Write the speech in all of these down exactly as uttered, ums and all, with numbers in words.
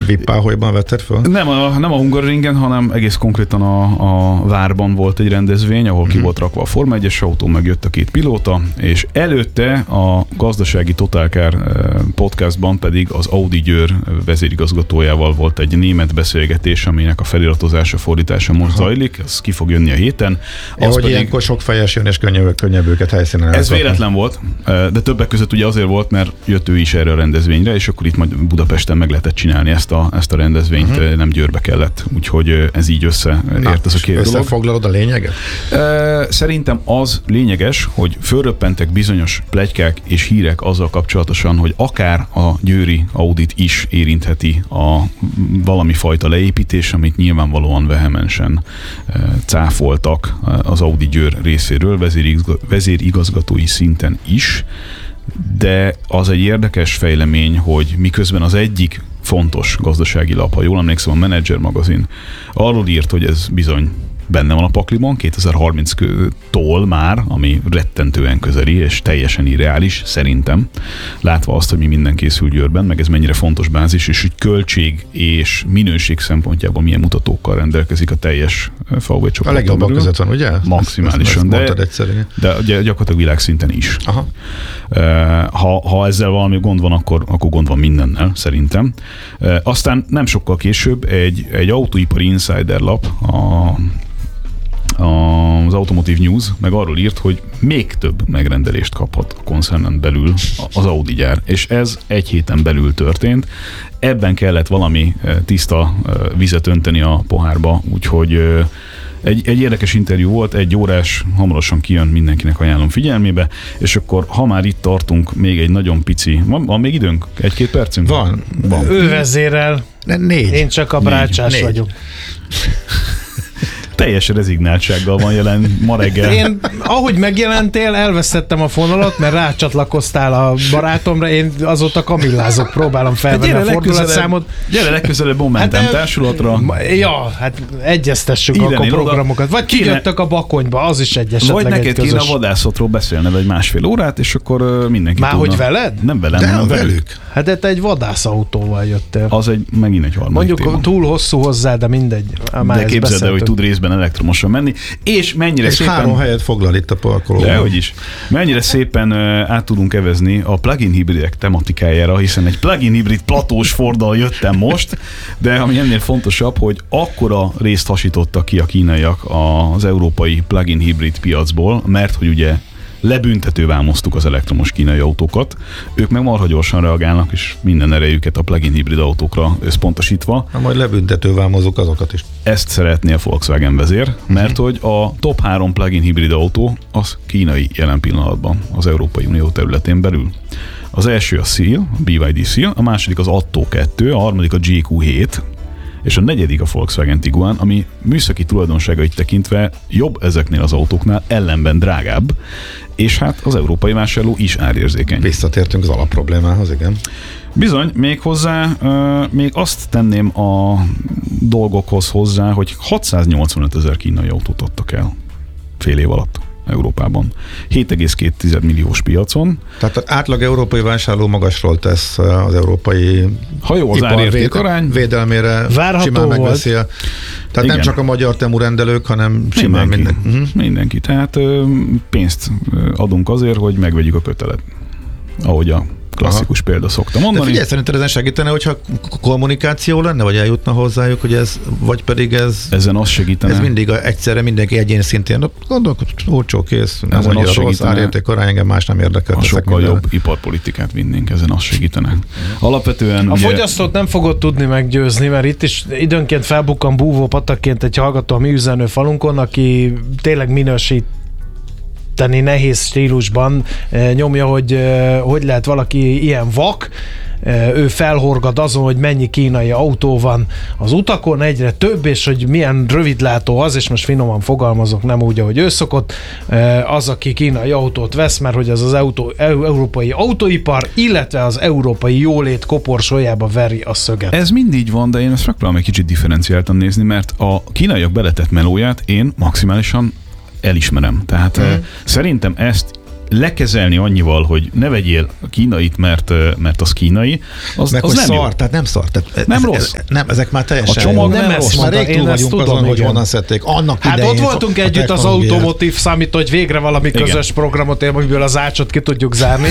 Vippáholyban vetted föl? Nem a, nem a Hungaroringen, hanem egész konkrétan a, a Várban volt egy rendezvény, ahol ki volt rakva a Forma egyes autó, meg jött a két pilóta, és előtte a gazdasági Total Car podcastban pedig az Audi Győr vezérigazgatójával volt egy német beszélgetés, aminek a feliratozása, fordítása most Aha. zajlik, ez ki fog jönni a héten. Ja, hogy pedig... ilyenkor sok fejes jön, és könnyebb, könnyebb őket helyszínen Ez elszakni. Véletlen volt, de többek között ugye azért volt, mert jött ő is erre a rendezvényre, és akkor itt majd Budapesten meg lehetett csinálni ezt a, ezt a rendezvényt, uh-huh. nem Győrbe kellett, úgyhogy ez így összeért ez a két dolog. Összefoglalod a lényeget? Szerintem az lényeges, hogy fölröppentek bizonyos pletykák és hírek azzal kapcsolatosan, hogy akár a győri Audit is érintheti a valami fajta leépítés, amit nyilvánvalóan vehemensen cáfoltak az Audi Győr részéről, vezérigazgatói szinten is, de az egy érdekes fejlemény, hogy miközben az egyik fontos gazdasági lap, ha jól emlékszem, a Manager magazin arról írt, hogy ez bizony benne van a pakliban kétezer-harminctól már, ami rettentően közeli és teljesen irreális, szerintem, látva azt, hogy mi minden készül Győrben, meg ez mennyire fontos bázis, és hogy költség és minőség szempontjából milyen mutatókkal rendelkezik a teljes ef á vé csoport. A legjobbak között van, ugye? Maximálisan, ezt, ezt de, de gyakorlatilag világszinten is. Aha. Ha, ha ezzel valami gond van, akkor, akkor gond van mindennel, szerintem. Aztán nem sokkal később egy, egy autóipari insider lap, a az Automotive News meg arról írt, hogy még több megrendelést kaphat a koncernen belül az Audi gyár, és ez egy héten belül történt. Ebben kellett valami tiszta vizet önteni a pohárba, úgyhogy egy, egy érdekes interjú volt, egy órás, hamarosan kijön, mindenkinek ajánlom figyelmébe, és akkor, ha már itt tartunk, még egy nagyon pici, van, van még időnk? Egy-két percünk? Van. van. Ő vezérel. Négy. Én csak a brácsás Négy. vagyok. Teljes rezignáltsággal van jelen ma reggel. Én, ahogy megjelentél, elvesztettem a fonalat, mert rácsatlakoztál a barátomra, én azóta kamillázok, próbálom felvenni a fordulatszámot. Gyere legközelebb Momentum hát, társulatra. Ja, hát egyeztessük Írani akkor a programokat. Vagy kijöttök a Bakonyba, az is egy esetleg. Vagy neked egy kéne a vadászatról beszélne egy másfél órát, és akkor mindenki Már tudna. hogy veled? Nem velem, De hanem velük. velük. Hát de te egy vadászautóval jöttél. Az egy megint egy harmadik Mondjuk téma. túl hosszú hozzá, de mindegy. Már de képzeld el, hogy tud részben elektromosan menni, és mennyire és szépen... három helyet foglal itt a parkolóban. Dehogy is. Mennyire szépen uh, át tudunk evezni a plug-in hibridek tematikájára, hiszen egy plug-in hibrid platós Forddal jöttem most, de ami ennél fontosabb, hogy akkora részt hasítottak ki a kínaiak az európai plug-in hibrid piacból, mert hogy ugye lebüntető vámoztuk az elektromos kínai autókat, ők meg marha gyorsan reagálnak, és minden erejüket a plug-in hibrid autókra összpontosítva. Na, majd lebüntető vámozunk azokat is. Ezt szeretné a Volkswagen vezér, mert hogy a top három plug-in hibrid autó az kínai jelen pillanatban az Európai Unió területén belül. Az első a Seal, a bé ipszilon Seal, a második az Atto kettő, a harmadik a gé kú hét, és a negyedik a Volkswagen Tiguan, ami műszaki tulajdonságait tekintve jobb ezeknél az autóknál, ellenben drágább, és hát az európai vásárló is árérzékeny. Visszatértünk az alapproblémához, igen. Bizony, még hozzá, euh, még azt tenném a dolgokhoz hozzá, hogy hatszáznyolcvanöt ezer kínai autót adtak el fél év alatt Európában. hét egész két milliós piacon. Tehát az átlag európai vásárló magasról tesz az európai ha jó az árérték arány, védelmére várható simán volt. megveszi. Tehát igen. Nem csak a magyar Temu rendelők, hanem simán mindenki. minden. Uh-huh. Mindenki. Tehát pénzt adunk azért, hogy megvegyük a kötelet. Ahogy a klasszikus Aha. példa szokta mondani. De figyelj, szerinted ezen segítene, hogyha kommunikáció lenne, vagy eljutna hozzájuk, hogy ez, vagy pedig ez... Ezen az segítene. Ez mindig a, egyszerre mindenki egyéni szintén. Gondolok, olcsó kész, nem ezen annyira rossz, árérték arány, engem más nem érdekel. A sokkal minden. Jobb iparpolitikát vinnénk, ezen az segítene. Alapvetően... A ugye, fogyasztót nem fogod tudni meggyőzni, mert itt is időnként felbukkan búvó patakként egy hallgató a mi üzenő falunkon, aki tényleg minősít nehéz stílusban nyomja, hogy hogy lehet valaki ilyen vak, ő felhorgad azon, hogy mennyi kínai autó van az utakon, egyre több, és hogy milyen rövidlátó az, és most finoman fogalmazok, nem úgy, ahogy ő szokott, az, aki kínai autót vesz, mert hogy az az autó, európai autóipar, illetve az európai jólét koporsójába veri a szöget. Ez mindig van, de én ezt megpróbálom egy kicsit differenciáltan nézni, mert a kínaiak beletett melóját én maximálisan elismerem. Tehát mm. szerintem ezt lekezelni annyival, hogy ne vegyél kínait, mert, mert az kínai, az, meg az hogy nem szar, jó. tehát nem szar. Tehát Nem ez, rossz. Ez, nem, ezek már teljesen A csomag jó. nem rossz. Már rég túl vagyunk tudom, azon, hogy igen. honnan szedték. Annak Hát idején ott voltunk a együtt az technológiát. Automotive Summit, hogy végre valami Igen. közös programot, amiből az ácsot ki tudjuk zárni.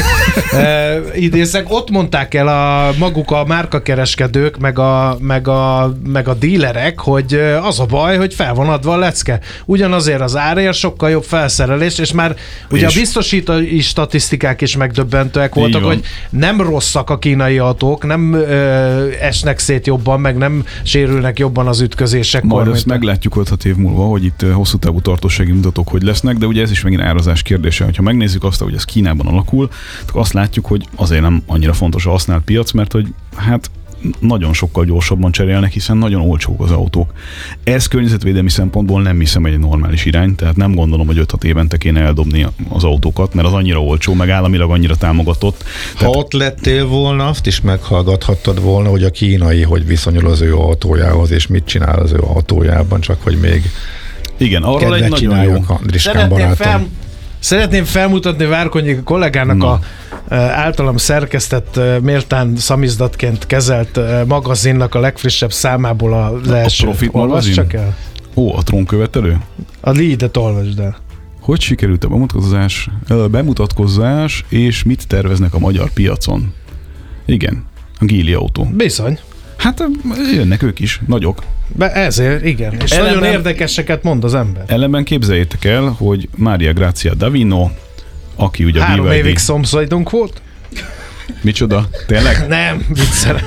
e, idézek, ott mondták el a maguk a márkakereskedők, meg a, meg, a, meg a dílerek, hogy az a baj, hogy fel van adva a lecke. Ugyanazért az árért sokkal jobb felszerelés, és már ugye És? a biztosítói statisztikák is megdöbbentőek voltak, van. hogy nem rosszak a kínai autók, nem ö, esnek szét jobban, meg nem sérülnek jobban az ütközésekor. Majd mint azt a- meglátjuk öt-hat év múlva, hogy itt hosszú távú tartósági mutatók hogy lesznek, de ugye ez is megint árazás kérdése. Ha megnézzük azt, hogy ez Kínában alakul, akkor azt látjuk, hogy azért nem annyira fontos a használt piac, mert hogy hát nagyon sokkal gyorsabban cserélnek, hiszen nagyon olcsók az autók. Ez környezetvédelmi szempontból nem hiszem egy normális irány, tehát nem gondolom, hogy öt-hat évente kéne eldobni az autókat, mert az annyira olcsó, meg államilag annyira támogatott. Ha ott lettél volna, azt is meghallgathattad volna, hogy a kínai hogy viszonyul az ő autójához, és mit csinál az ő autójában, csak hogy még Igen, arról egy kedvet nagyon jó. csináljak a Driskán Szeretném, barátom. fel, szeretném felmutatni Várkonyi kollégának Na. a e, általam szerkesztett, e, méltán szamizdatként kezelt e, magazinnak a legfrissebb számából az első. Profit Olvasd magazin? csak el. Ó, a trónkövetelő? A leadet olvasd el. Hogy sikerült a bemutatkozás, ö, bemutatkozás, és mit terveznek a magyar piacon? Igen, a Geely autó. Bizony. Hát ö, jönnek ők is, nagyok. Be ezért, igen. És Ellenben- nagyon érdekeseket mond az ember. Ellenben képzeljétek el, hogy Mária Grazia Davino, aki ugye a Három bé vé dé... évig szomszédunk volt? Micsoda? Tényleg? Nem, viccelem.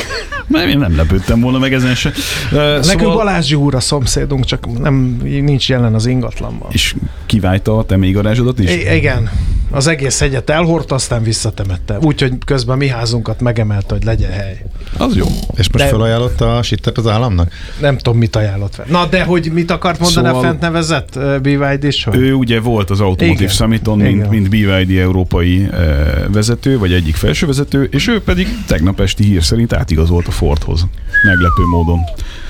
Mert én nem lepődtem volna meg ezen se. Uh, Nekünk szóval... Balázs úr a szomszédunk, csak nem, nincs jelen az ingatlanban. És kivájta a te még garázsodat is? I- igen. Az egész hegyet elhordta, aztán visszatemette. Úgyhogy közben mi házunkat megemelte, hogy legyen hely. Az jó. És most De- felajánlotta a sittet az államnak? Nem tudom, mit ajánlott fel. Na, de hogy mit akart mondani Szóval- a fent nevezett uh, bé vé dé-s? Hogy? Ő ugye volt az Automotive Igen. Summiton, mint, Igen. mint bé vé dé európai e, vezető, vagy egyik felsővezető, és ő pedig tegnap esti hír szerint átigazolt a Fordhoz. Meglepő módon.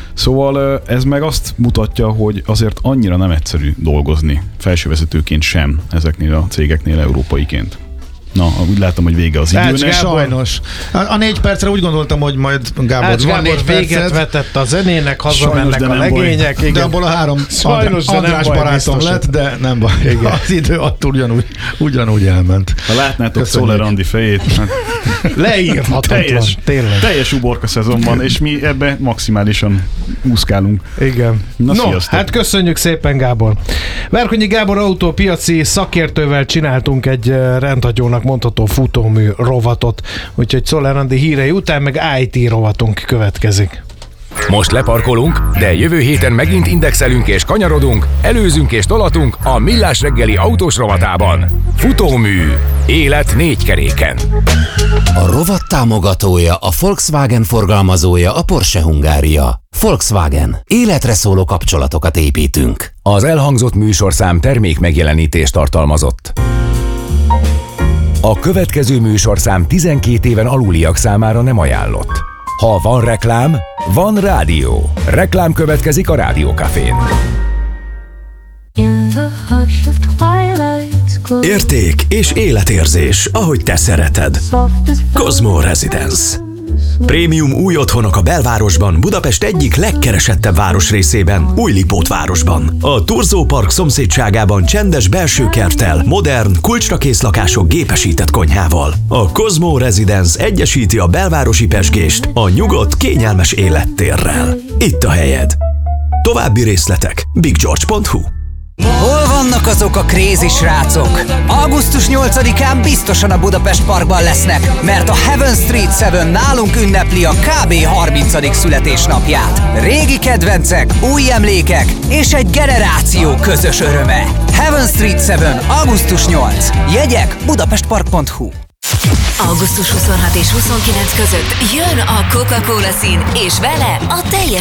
Szóval ez meg azt mutatja, hogy azért annyira nem egyszerű dolgozni felsővezetőként sem ezeknél a cégeknél európaiként. Na, úgy látom, hogy vége az Ács időnek. Gábor. Sajnos. A, a négy percre úgy gondoltam, hogy majd Gábor, Ács van Gábor négy véget percet, vetett a zenének, hazamennek Sajnos, de a nem baj. legények. de Igen. abból a három Sajnos, de nem András baj, barátom biztos. lett, de nem baj. Igen. Az idő attól ugyanúgy, ugyanúgy elment. Ha látnátok Köszönjük. Szoller Andi fejét, hát Leírhatatlan, teljes, tényleg. teljes uborka szezonban, és mi ebbe maximálisan úszkálunk. Igen. Na, no, sziasztok. hát köszönjük szépen, Gábor. Várkonyi Gábor autópiaci szakértővel csináltunk egy eh, rendhagyónak mondható futómű rovatot, úgyhogy Szoller Andi hírei után meg i té rovatunk következik. Most leparkolunk, de jövő héten megint indexelünk és kanyarodunk, előzünk és tolatunk a Millás reggeli autós rovatában. Futómű. Élet négy keréken. A rovat támogatója, a Volkswagen forgalmazója, a Porsche Hungária. Volkswagen. Életre szóló kapcsolatokat építünk. Az elhangzott műsorszám termék megjelenítést tartalmazott. A következő műsorszám tizenkét éven aluliak számára nem ajánlott. Ha van reklám, van rádió. Reklám következik a Rádiókafén. In the hush of twilight's glow, Érték és életérzés, ahogy te szereted. soft as Cosmo Residence. Prémium új otthonok a belvárosban, Budapest egyik legkeresettebb városrészében, Újlipót városban. A Turzó Park szomszédságában csendes belső kerttel, modern, kulcsra kész lakások gépesített konyhával. A Cosmo Residence egyesíti a belvárosi pezsgést a nyugodt, kényelmes élettérrel. Itt a helyed. További részletek biggeorge pont hu. Hol vannak azok a crazy srácok? augusztus nyolcadikán biztosan a Budapest Parkban lesznek, mert a Heaven Street Seven nálunk ünnepli a ká bé harmincadik születésnapját. Régi kedvencek, új emlékek és egy generáció közös öröme. Heaven Street Seven. augusztus nyolcadika. Jegyek budapestpark pont hu. augusztus huszonhat és huszonkilenc között jön a Coca-Cola szín, és vele a teljes